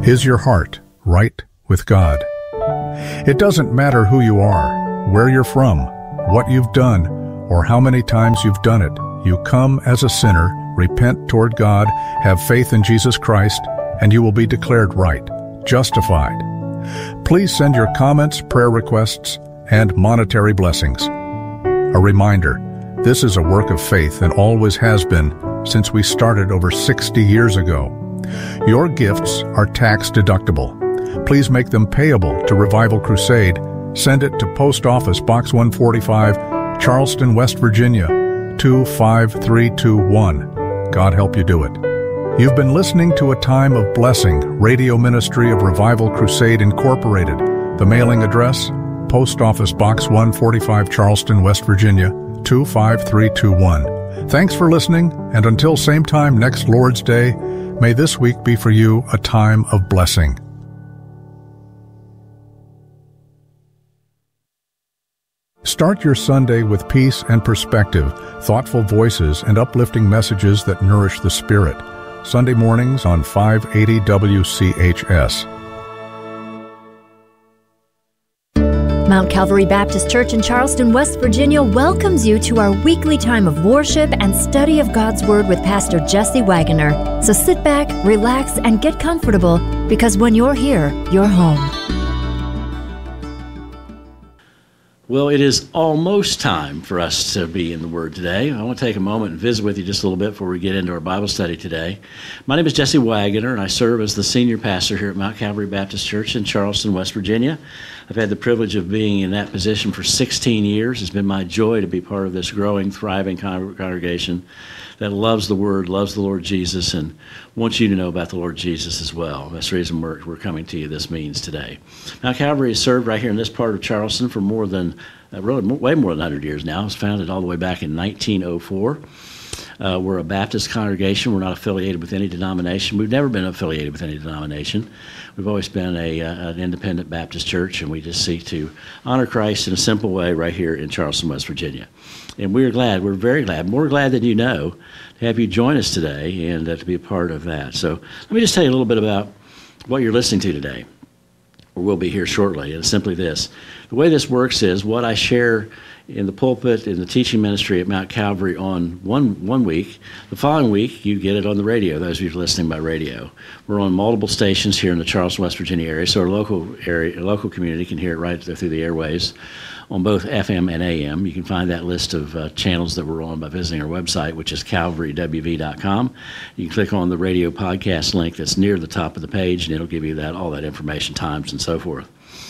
Is your heart right with God? It doesn't matter who you are, where you're from, what you've done, or how many times you've done it. You come as a sinner, repent toward God, have faith in Jesus Christ, and you will be declared right, justified. Please send your comments, prayer requests, and monetary blessings. A reminder, this is a work of faith and always has been since we started over 60 years ago. Your gifts are tax deductible. Please make them payable to Revival Crusade. Send it to Post Office Box 145, Charleston, West Virginia, 25321. God help you do it. You've been listening to A Time of Blessing, radio ministry of Revival Crusade Incorporated. The mailing address, Post Office Box 145, Charleston, West Virginia, 25321. Thanks for listening, and until same time next Lord's Day, may this week be for you a time of blessing. Start your Sunday with peace and perspective, thoughtful voices, and uplifting messages that nourish the spirit. Sunday mornings on 580 WCHS. Mount Calvary Baptist Church in Charleston, West Virginia welcomes you to our weekly time of worship and study of God's Word with Pastor Jesse Wagoner. So sit back, relax, and get comfortable, because when you're here, you're home. Well, it is almost time for us to be in the Word today. I want to take a moment and visit with you just a little bit before we get into our Bible study today. My name is Jesse Wagoner, and I serve as the senior pastor here at Mount Calvary Baptist Church in Charleston, West Virginia. I've had the privilege of being in that position for 16 years. It's been my joy to be part of this growing, thriving congregation that loves the Word, loves the Lord Jesus, and wants you to know about the Lord Jesus as well. That's the reason we're coming to you this means today. Mount Calvary has served right here in this part of Charleston for more than, way more than 100 years now. It was founded all the way back in 1904. We're a Baptist congregation. We're not affiliated with any denomination. We've never been affiliated with any denomination. We've always been an independent Baptist church, and we just seek to honor Christ in a simple way right here in Charleston, West Virginia. And we're very glad, more glad than you know, to have you join us today and to be a part of that. So let me just tell you a little bit about what you're listening to today, or we'll be here shortly. And it's simply this. The way this works is what I share in the pulpit, in the teaching ministry at Mount Calvary on one week. The following week, you get it on the radio, those of you listening by radio. We're on multiple stations here in the Charleston, West Virginia area, so our local community can hear it right through the airways on both FM and AM. You can find that list of channels that we're on by visiting our website, which is calvarywv.com. You can click on the radio podcast link that's near the top of the page, and it'll give you all that information, times, and so forth.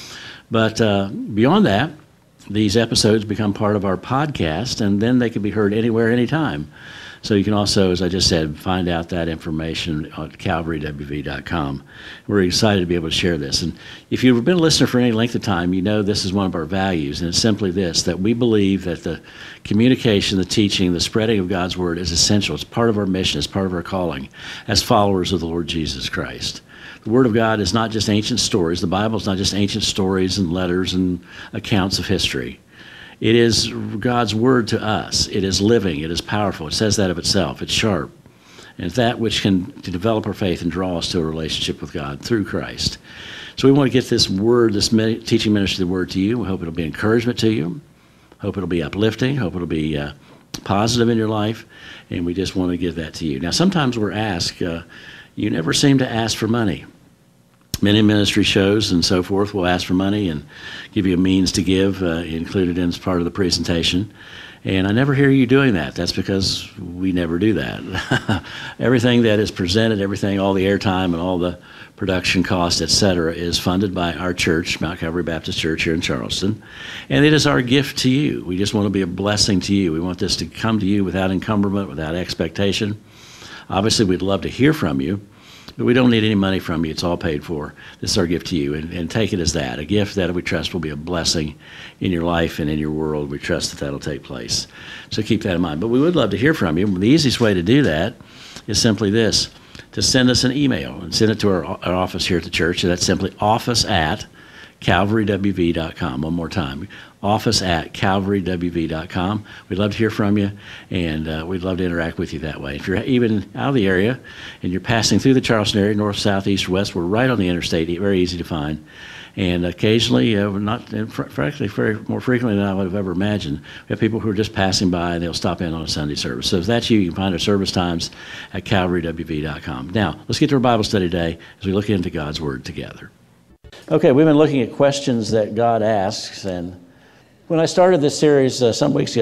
But beyond that, these episodes become part of our podcast, and then they can be heard anywhere, anytime. So you can also, as I just said, find out that information at calvarywv.com. We're excited to be able to share this. And if you've been a listener for any length of time, you know this is one of our values, and it's simply this, that we believe that the communication, the teaching, the spreading of God's Word is essential. It's part of our mission. It's part of our calling as followers of the Lord Jesus Christ. The Word of God is not just ancient stories. The Bible is not just ancient stories and letters and accounts of history. It is God's Word to us. It is living. It is powerful. It says that of itself. It's sharp. And it's that which can develop our faith and draw us to a relationship with God through Christ. So we want to get this Word, this teaching ministry of the Word to you. We hope it'll be encouragement to you. Hope it'll be uplifting. Hope it'll be positive in your life. And we just want to give that to you. Now, sometimes we're asked, you never seem to ask for money. Many ministry shows and so forth will ask for money and give you a means to give included in as part of the presentation. And I never hear you doing that. That's because we never do that. Everything that is presented, all the airtime and all the production costs, etc., is funded by our church, Mount Calvary Baptist Church here in Charleston. And it is our gift to you. We just want to be a blessing to you. We want this to come to you without encumberment, without expectation. Obviously, we'd love to hear from you. But we don't need any money from you. It's all paid for. This is our gift to you, and take it as that, a gift that we trust will be a blessing in your life and in your world. We trust that that'll take place. So keep that in mind. But we would love to hear from you. The easiest way to do that is simply this, to send us an email and send it to our office here at the church. And that's simply office@ calvarywv.com. One more time, office at calvarywv.com. We'd love to hear from you, and we'd love to interact with you that way. If you're even out of the area and you're passing through the Charleston area, north, south, east, or west, we're right on the interstate, very easy to find. And occasionally, frankly, more frequently than I would have ever imagined, we have people who are just passing by and they'll stop in on a Sunday service. So if that's you can find our service times at calvarywv.com. Now, let's get to our Bible study today as we look into God's Word together. Okay, we've been looking at questions that God asks, and when I started this series some weeks ago,